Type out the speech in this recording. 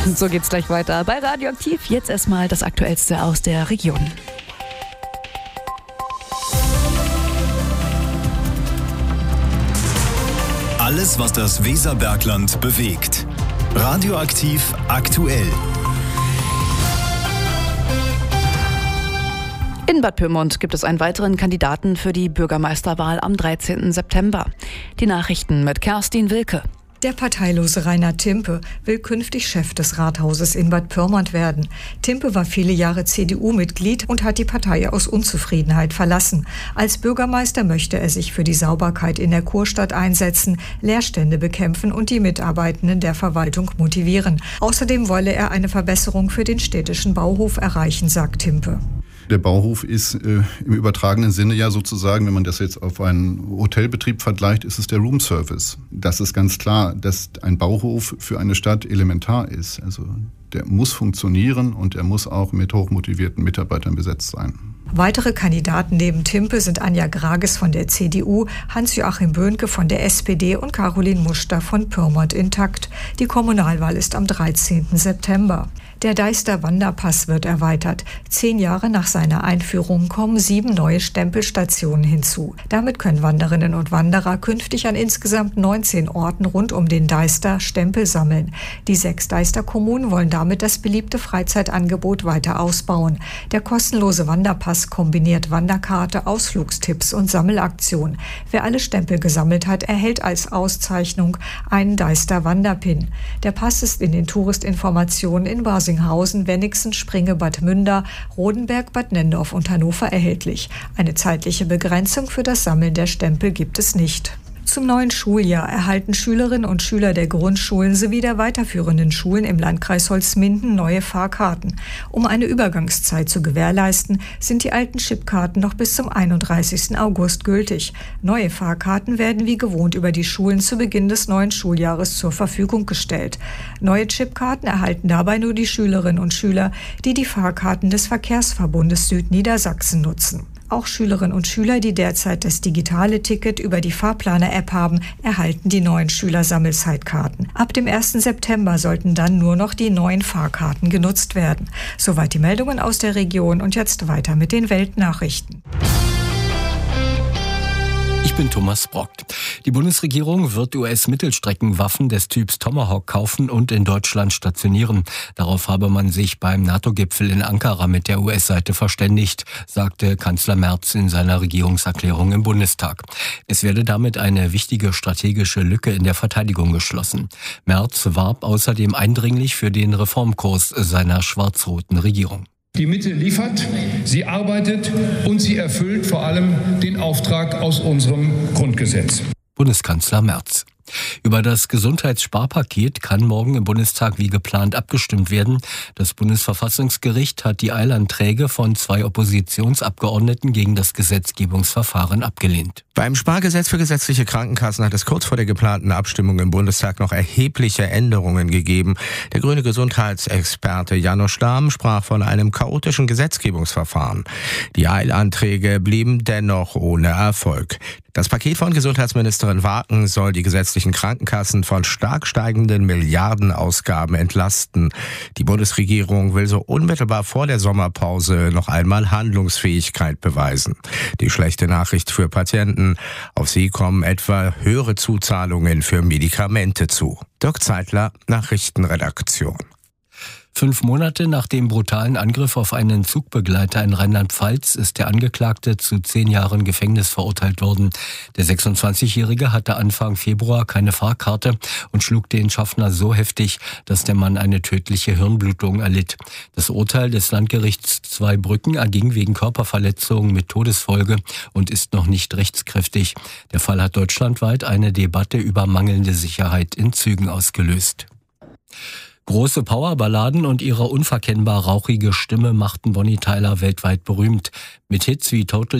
So geht's gleich weiter bei Radioaktiv. Jetzt erstmal das Aktuellste aus der Region. Alles, was das Weserbergland bewegt. Radioaktiv aktuell. In Bad Pyrmont gibt es einen weiteren Kandidaten für die Bürgermeisterwahl am 13. September. Die Nachrichten mit Kerstin Wilke. Der parteilose Rainer Timpe will künftig Chef des Rathauses in Bad Pyrmont werden. Timpe war viele Jahre CDU-Mitglied und hat die Partei aus Unzufriedenheit verlassen. Als Bürgermeister möchte er sich für die Sauberkeit in der Kurstadt einsetzen, Leerstände bekämpfen und die Mitarbeitenden der Verwaltung motivieren. Außerdem wolle er eine Verbesserung für den städtischen Bauhof erreichen, sagt Timpe. Der Bauhof ist im übertragenen Sinne ja sozusagen, wenn man das jetzt auf einen Hotelbetrieb vergleicht, ist es der Roomservice. Das ist ganz klar, dass ein Bauhof für eine Stadt elementar ist. Also der muss funktionieren und er muss auch mit hochmotivierten Mitarbeitern besetzt sein. Weitere Kandidaten neben Timpe sind Anja Grages von der CDU, Hans-Joachim Böhnke von der SPD und Caroline Muster von Pyrmont intakt. Die Kommunalwahl ist am 13. September. Der Deister Wanderpass wird erweitert. 10 Jahre nach seiner Einführung kommen 7 neue Stempelstationen hinzu. Damit können Wanderinnen und Wanderer künftig an insgesamt 19 Orten rund um den Deister Stempel sammeln. Die 6 Deister-Kommunen wollen damit das beliebte Freizeitangebot weiter ausbauen. Der kostenlose Wanderpass kombiniert Wanderkarte, Ausflugstipps und Sammelaktion. Wer alle Stempel gesammelt hat, erhält als Auszeichnung einen Deister Wanderpin. Der Pass ist in den Touristinformationen in Barsinghausen, Wenigsen, Springe, Bad Münder, Rodenberg, Bad Nendorf und Hannover erhältlich. Eine zeitliche Begrenzung für das Sammeln der Stempel gibt es nicht. Zum neuen Schuljahr erhalten Schülerinnen und Schüler der Grundschulen sowie der weiterführenden Schulen im Landkreis Holzminden neue Fahrkarten. Um eine Übergangszeit zu gewährleisten, sind die alten Chipkarten noch bis zum 31. August gültig. Neue Fahrkarten werden wie gewohnt über die Schulen zu Beginn des neuen Schuljahres zur Verfügung gestellt. Neue Chipkarten erhalten dabei nur die Schülerinnen und Schüler, die die Fahrkarten des Verkehrsverbundes Südniedersachsen nutzen. Auch Schülerinnen und Schüler, die derzeit das digitale Ticket über die Fahrplaner-App haben, erhalten die neuen Schülersammelzeitkarten. Ab dem 1. September sollten dann nur noch die neuen Fahrkarten genutzt werden. Soweit die Meldungen aus der Region und jetzt weiter mit den Weltnachrichten. Ich bin Thomas Brock. Die Bundesregierung wird US-Mittelstreckenwaffen des Typs Tomahawk kaufen und in Deutschland stationieren. Darauf habe man sich beim NATO-Gipfel in Ankara mit der US-Seite verständigt, sagte Kanzler Merz in seiner Regierungserklärung im Bundestag. Es werde damit eine wichtige strategische Lücke in der Verteidigung geschlossen. Merz warb außerdem eindringlich für den Reformkurs seiner schwarz-roten Regierung. Die Mitte liefert, sie arbeitet und sie erfüllt vor allem den Auftrag aus unserem Grundgesetz. Bundeskanzler Merz. Über das Gesundheitssparpaket kann morgen im Bundestag wie geplant abgestimmt werden. Das Bundesverfassungsgericht hat die Eilanträge von 2 Oppositionsabgeordneten gegen das Gesetzgebungsverfahren abgelehnt. Beim Spargesetz für gesetzliche Krankenkassen hat es kurz vor der geplanten Abstimmung im Bundestag noch erhebliche Änderungen gegeben. Der grüne Gesundheitsexperte Janosch Dahm sprach von einem chaotischen Gesetzgebungsverfahren. Die Eilanträge blieben dennoch ohne Erfolg. Das Paket von Gesundheitsministerin Waken soll die gesetzlichen Krankenkassen von stark steigenden Milliardenausgaben entlasten. Die Bundesregierung will so unmittelbar vor der Sommerpause noch einmal Handlungsfähigkeit beweisen. Die schlechte Nachricht für Patienten: Auf sie kommen etwa höhere Zuzahlungen für Medikamente zu. Dirk Zeitler, Nachrichtenredaktion. 5 Monate nach dem brutalen Angriff auf einen Zugbegleiter in Rheinland-Pfalz ist der Angeklagte zu 10 Jahren Gefängnis verurteilt worden. Der 26-Jährige hatte Anfang Februar keine Fahrkarte und schlug den Schaffner so heftig, dass der Mann eine tödliche Hirnblutung erlitt. Das Urteil des Landgerichts Zweibrücken erging wegen Körperverletzung mit Todesfolge und ist noch nicht rechtskräftig. Der Fall hat deutschlandweit eine Debatte über mangelnde Sicherheit in Zügen ausgelöst. Große Powerballaden und ihre unverkennbar rauchige Stimme machten Bonnie Tyler weltweit berühmt. Mit Hits wie Total